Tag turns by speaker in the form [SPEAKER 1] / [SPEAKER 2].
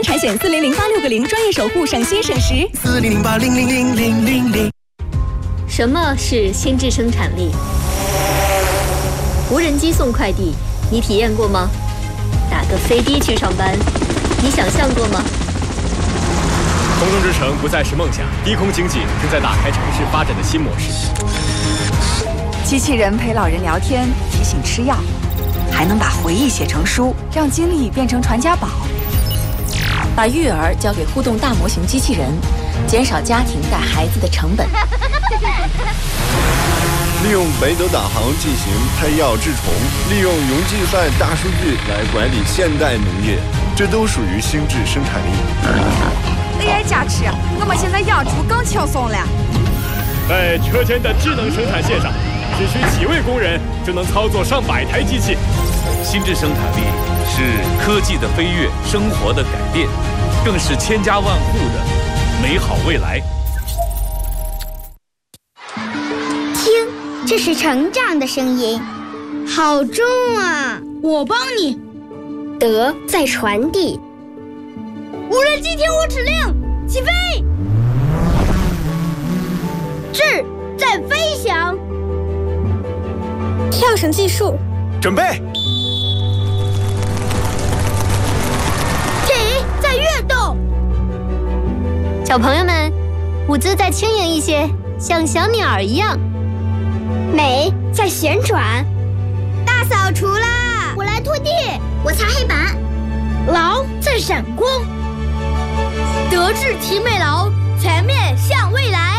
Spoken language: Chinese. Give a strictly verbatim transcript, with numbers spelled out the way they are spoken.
[SPEAKER 1] 产险四零零八六个零，专业守护，省心省时。
[SPEAKER 2] 四零零八零零零零零零。
[SPEAKER 3] 什么是心智生产力？无人机送快递，你体验过吗？打个飞的去上班，你想象过吗？
[SPEAKER 4] 空中之城不再是梦想，低空经济正在打开城市发展的新模式。
[SPEAKER 5] 机器人陪老人聊天，提醒吃药，还能把回忆写成书，让经历变成传家宝。把育儿交给互动大模型机器人，减少家庭带孩子的成本。
[SPEAKER 6] 利用北斗导航进行胎药治虫，利用云计算大数据来管理现代农业，这都属于心智生产力。
[SPEAKER 5] A I 加持，我们现在养猪更轻松了。
[SPEAKER 4] 在车间的智能生产线上，只需几位工人就能操作上百台机器。
[SPEAKER 7] 心智生产力是科技的飞跃，生活的改变，更是千家万户的美好未来。
[SPEAKER 8] 听，这是成长的声音，好重啊！
[SPEAKER 9] 我帮你。
[SPEAKER 8] 德在传递。
[SPEAKER 9] 无人机听我指令，起飞！
[SPEAKER 8] 智在飞翔。
[SPEAKER 9] 跳绳技术，
[SPEAKER 6] 准备。
[SPEAKER 8] 体在跃动。
[SPEAKER 3] 小朋友们，舞姿再轻盈一些，像小鸟儿一样。
[SPEAKER 8] 美在旋转。大扫除啦！我来拖地，我擦黑板。
[SPEAKER 9] 劳在闪光。德智体美劳，全面向未来。